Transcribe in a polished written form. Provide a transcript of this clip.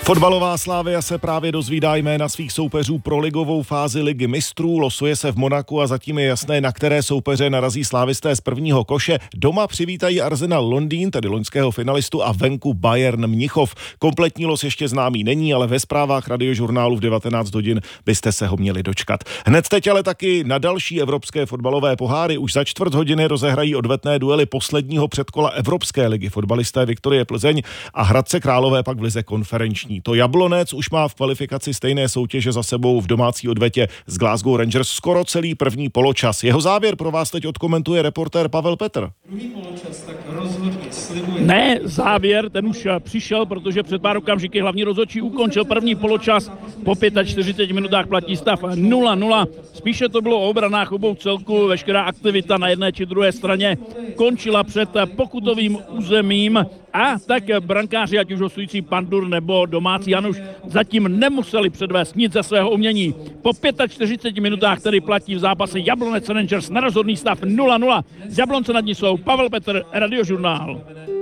Fotbalová Slavia se právě dozvídá jména svých soupeřů pro ligovou fázi Ligy mistrů, losuje se v Monaku a zatím je jasné, na které soupeře narazí slávisté z prvního koše. Doma přivítají Arsenal Londýn, tedy loňského finalistu, a venku Bayern Mnichov. Kompletní los ještě známý není, ale ve zprávách Radiožurnálu v 19 hodin byste se ho měli dočkat. Hned teď ale taky na další evropské fotbalové poháry. Už za čtvrt hodiny rozehrají odvetné duely posledního předkola Evropské ligy. Fotbalisté Viktorie Plzeň a Hradce Králové pak v lize konferenční. To Jablonec už má v kvalifikaci stejné soutěže za sebou v domácí odvetě s Glasgow Rangers skoro celý první poločas. Jeho závěr pro vás teď odkomentuje reportér Pavel Petr. Druhý poločas tak rozhodně slibuje. Ne, závěr, ten už přišel, protože před pár okamžiky hlavní rozhodčí ukončil první poločas. Po 45 minutách platí stav 0-0. Spíše to bylo o obranách obou celků. Veškerá aktivita na jedné či druhé straně končila před pokutovým územím a tak brankáři, ať už hostující Pandur nebo domácí Januš, zatím nemuseli předvést nic ze svého umění. Po 45 minutách tedy platí v zápase Jablonec Rangers na rozhodný stav 0-0. Z Jablonce nad ní jsou Pavel Petr, Radiožurnál.